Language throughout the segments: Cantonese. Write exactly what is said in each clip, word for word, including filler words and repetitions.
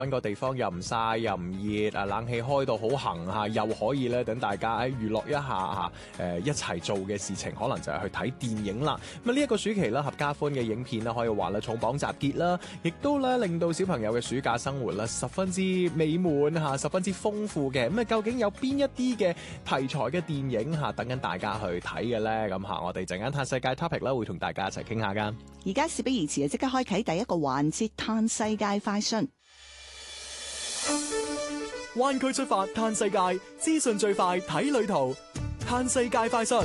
揾個地方又唔曬又唔熱啊，冷氣開到好行嚇，又可以咧等大家喺娛樂一下嚇，誒一齊做嘅事情可能就係去睇電影啦。咁啊呢一個暑期咧合家歡嘅影片咧可以話咧重磅集結啦，亦都咧令到小朋友嘅暑假生活咧十分之美滿嚇，十分之豐富嘅。咁啊究竟有邊一啲嘅題材嘅電影嚇等緊大家去睇嘅咧？咁嚇我哋陣間嘆世界 topic 啦，會同大家一齊傾下㗎。 而家事不宜遲啊，即刻開啟第一個環節嘆世界快訊。 灣區出發嘆世界，資訊最快睇旅途，嘆世界快訊。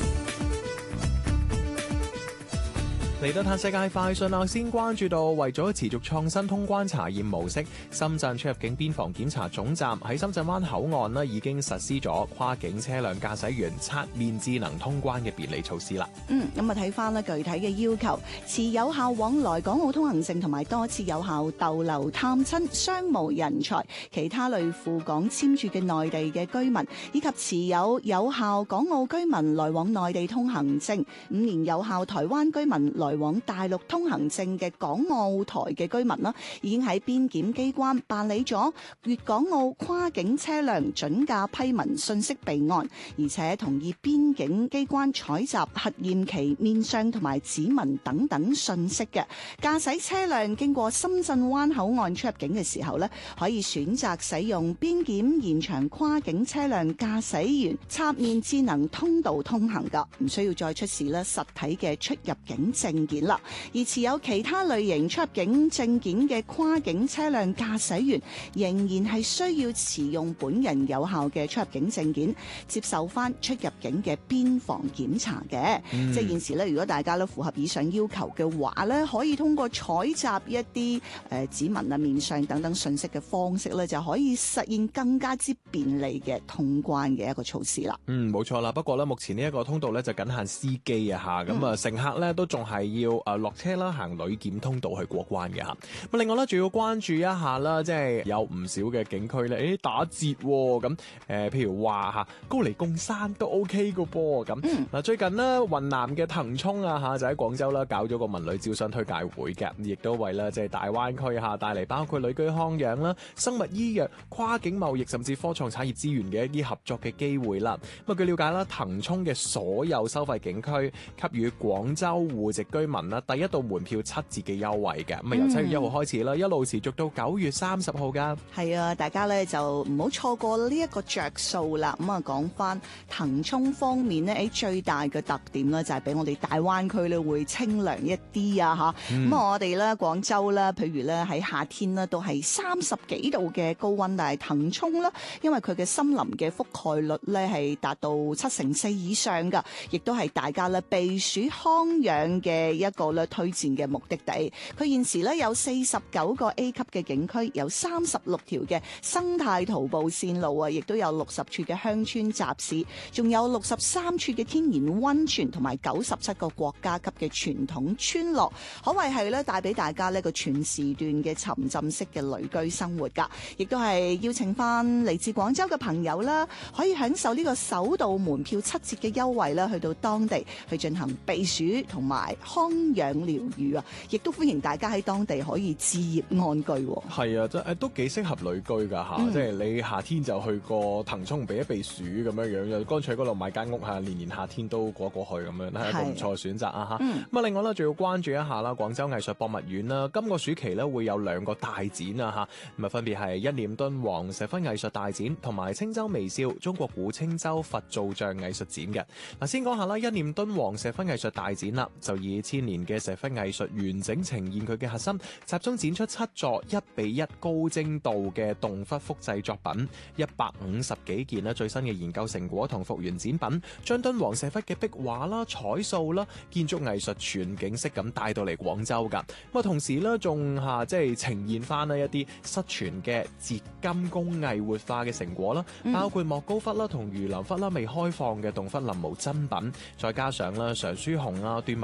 嚟到嘆世界快訊啦，先關注到為咗持續創新通關查驗模式，深圳出入境邊防檢查總站喺深圳灣口岸呢已經實施咗跨境車輛駕駛員刷面智能通關嘅便利措施啦。 嗯，咁啊睇翻咧具體嘅要求，持有效往來港澳通行證同埋多次有效逗留探親、商務人才、其他類赴港簽注嘅內地嘅居民，以及持有有效港澳居民來往內地通行證、五年有效台灣居民來來往大陸通行證嘅港澳台嘅居民啦，已經喺邊檢機關辦理咗粵港澳跨境車輛準假批文信息備案，而且同意邊境機關採集核驗其面相同埋指紋等等信息嘅駕駛車輛經過深圳灣口岸出入境嘅時候咧，可以選擇使用邊檢現場跨境車輛駕駛員刷面智能通道通行噶，唔需要再出示咧實體嘅出入境證件啦。而持有其他類型出入境證件嘅跨境車輛駕駛員，仍然係需要持用本人有效嘅出入境證件，接受翻出入境嘅邊防檢查嘅。嗯、即係現時咧，如果大家都符合以上要求嘅話咧，可以通過採集一啲誒、呃、指紋啊、面相等等信息嘅方式咧，就可以實現更加之便利嘅通關嘅一個措施啦。 嗯，冇錯啦。不過咧，目前呢一個通道咧就僅限司機啊嚇，咁啊、嗯、乘客咧都仲係要誒落車啦，行旅檢通道去過關嘅嚇。咁另外咧，仲要關注一下啦，即係有唔少嘅景區咧，誒打折喎。咁誒，譬如話嚇高黎貢山都 OK 嘅噃。咁嗱，嗯、最近咧雲南嘅騰衝啊嚇，就喺廣州啦搞咗個文旅招商推介會嘅，亦都為啦即係大灣區嚇帶嚟包括旅居康養啦、生物醫藥、跨境貿易甚至科創產業資源嘅一啲合作嘅機會啦。咁啊，據了解啦，騰衝嘅所有收費景區給予廣州戶籍居民啦第一度門票七折嘅優惠嘅，咁啊、嗯、由七月一號開始啦，一路持續到九月三十號噶。係啊，大家咧就唔好錯過呢一個着數啦。咁啊，講翻騰衝方面咧，誒最大嘅特點咧就係俾我哋大灣區咧會清涼一啲啊吓。咁啊、嗯，我哋咧廣州啦，譬如咧喺夏天咧都係三十幾度嘅高溫，但係騰衝啦，因為佢嘅森林嘅覆蓋率咧係達到七成四以上噶，亦都係大家咧避暑康養嘅一個咧推薦嘅目的地。佢現時咧有四十九個 A 級嘅景區，有三十六條嘅生態徒步線路啊，亦都有六十處嘅鄉村集市，仲有六十三處嘅天然溫泉，同埋九十七個國家級嘅傳統村落，可謂係咧帶俾大家呢個全時段嘅沉浸式嘅旅居生活噶。亦都係邀請翻嚟自廣州嘅朋友啦，可以享受呢個首度門票七折嘅優惠啦，去到當地去進行避暑同埋康養療愈啊！亦都歡迎大家喺當地可以置業安居。 係啊，真係都幾適合旅居噶嚇，嗯、即係你夏天就去個騰衝避一避暑咁樣樣，又乾脆喺嗰度買間屋嚇，年年夏天都過過去咁樣，係一個唔錯嘅選擇啊嚇。咁啊、嗯，另外咧仲要關注一下啦，廣州藝術博物院啦，今個暑期咧會有兩個大展啊嚇，咁啊分別係一念敦煌石窟藝術大展同埋青州微笑中國古青州佛造像藝術展嘅。嗱，先講下啦，一念敦煌石窟藝術大展啦，就以千年嘅石窟藝術完整呈現佢嘅核心，集中展出七座一比一高精度嘅動窟複製作品，一百五十幾件啦最新嘅研究成果同復原展品，將敦煌石窟嘅壁畫啦、彩塑啦、建築藝術全景式咁帶到嚟廣州噶。咁啊，同時咧仲吓即係呈現翻呢一啲失傳嘅截金工藝活化嘅成果啦，包括莫高窟啦同魚鱗窟啦未開放嘅洞窟臨摹真品，再加上啦常書紅啊、段文傑等等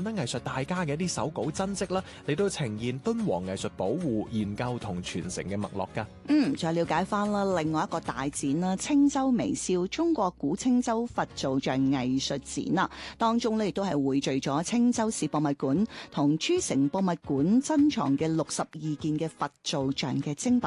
咧藝術大家嘅一啲手稿真跡啦，嚟到呈現敦煌藝術保護、研究同傳承嘅脈絡㗎。 嗯，再了解翻啦，另外一個大展啦，青州微笑中國古青州佛造像藝術展啦，當中咧亦都係匯聚咗青州市博物館同諸城博物館珍藏嘅六十二件嘅佛造像嘅精品。